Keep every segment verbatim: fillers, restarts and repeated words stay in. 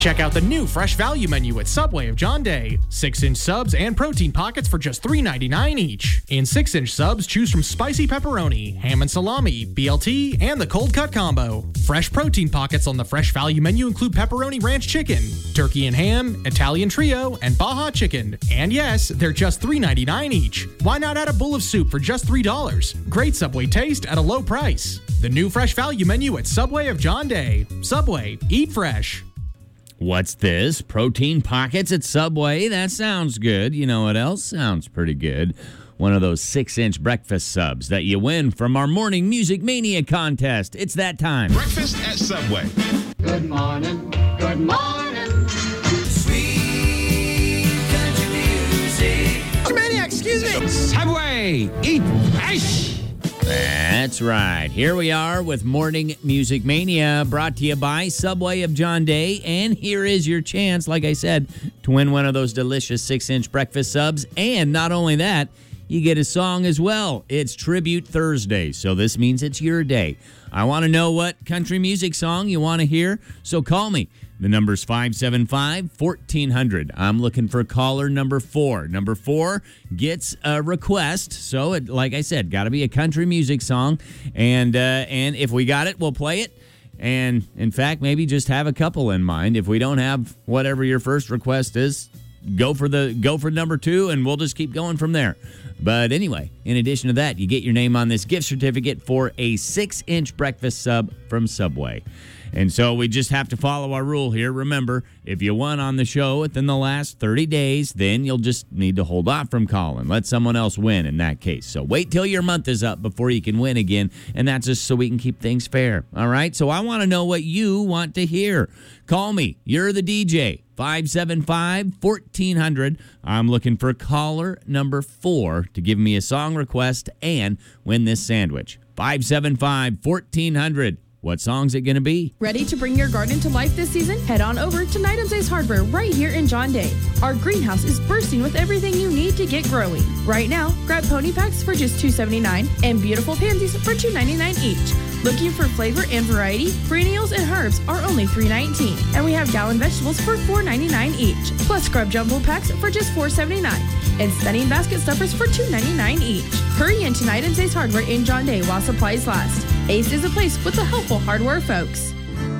Check out the new fresh value menu at Subway of John Day. six-inch subs and protein pockets for just three ninety-nine each. In six-inch subs, choose from spicy pepperoni, ham and salami, B L T, and the cold cut combo. Fresh protein pockets on the fresh value menu include pepperoni ranch chicken, turkey and ham, Italian trio, and Baja chicken. And yes, they're just three ninety-nine each. Why not add a bowl of soup for just three dollars? Great Subway taste at a low price. The new fresh value menu at Subway of John Day. Subway, eat fresh. What's this? Protein pockets at Subway? That sounds good. You know what else sounds pretty good? One of those six-inch breakfast subs that you win from our Morning Music Mania contest. It's that time. Breakfast at Subway. Good morning, good morning. Sweet country music. Maniac, excuse me. Subway, eat fresh. That's right. Here we are with Morning Music Mania, brought to you by Subway of John Day. And here is your chance, like I said, to win one of those delicious six-inch breakfast subs. And not only that, you get a song as well. It's Tribute Thursday, so this means it's your day. I want to know what country music song you want to hear, so call me. The number's five seven five, fourteen hundred. I'm looking for caller number four. Number four gets a request. So, it, like I said, got to be a country music song. And uh, and if we got it, we'll play it. And, in fact, maybe just have a couple in mind. If we don't have whatever your first request is, go for the go for number two, and we'll just keep going from there. But anyway, in addition to that, you get your name on this gift certificate for a six-inch breakfast sub from Subway. And so we just have to follow our rule here. Remember, if you won on the show within the last thirty days, then you'll just need to hold off from calling. Let someone else win in that case. So wait till your month is up before you can win again, and that's just so we can keep things fair. All right? So I want to know what you want to hear. Call me. You're the D J. five seven five, fourteen hundred. I'm looking for caller number four to give me a song request and win this sandwich. five seven five, fourteen hundred. What song's it going to be? Ready to bring your garden to life this season? Head on over to Night Ace Hardware right here in John Day. Our greenhouse is bursting with everything you need to get growing. Right now, grab pony packs for just two seventy-nine and beautiful pansies for two ninety-nine each. Looking for flavor and variety? Perennials and herbs are only three nineteen, and we have gallon vegetables for four ninety-nine each. Plus scrub jumbo packs for just four seventy-nine, and stunning basket stuffers for two ninety-nine each. Hurry into Night Ace Hardware in John Day while supplies last. Ace is a place with the helpful hardware folks.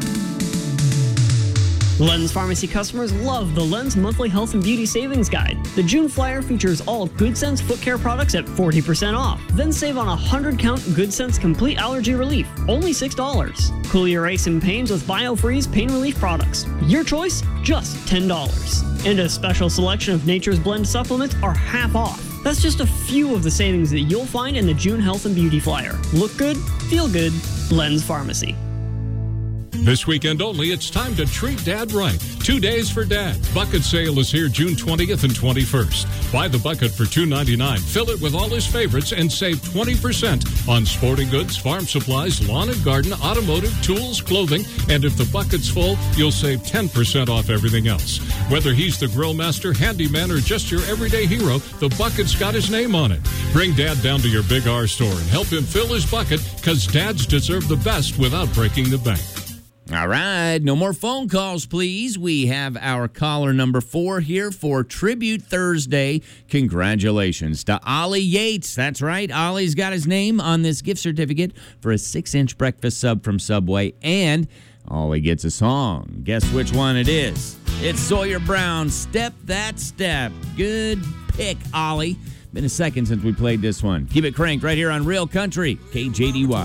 Lens Pharmacy customers love the Lens Monthly Health and Beauty Savings Guide. The June flyer features all Good Sense foot care products at forty percent off. Then save on a one hundred count Good Sense Complete Allergy Relief, only six dollars. Cool your aches and pains with BioFreeze Pain Relief products. Your choice, just ten dollars. And a special selection of Nature's Blend supplements are half off. That's just a few of the savings that you'll find in the June Health and Beauty flyer. Look good, feel good, Lens Pharmacy. This weekend only, it's time to treat Dad right. Two days for Dad. Bucket sale is here June twentieth and twenty-first. Buy the bucket for two ninety-nine. Fill it with all his favorites and save twenty percent on sporting goods, farm supplies, lawn and garden, automotive, tools, clothing, and if the bucket's full, you'll save ten percent off everything else. Whether he's the grill master, handyman, or just your everyday hero, the bucket's got his name on it. Bring Dad down to your Big R store and help him fill his bucket, because dads deserve the best without breaking the bank. All right, no more phone calls, please. We have our caller number four here for Tribute Thursday. Congratulations to Ollie Yates. That's right, Ollie's got his name on this gift certificate for a six-inch breakfast sub from Subway, and Ollie gets a song. Guess which one it is? It's Sawyer Brown, Step That Step. Good pick, Ollie. Been a second since we played this one. Keep it cranked right here on Real Country, K J D Y.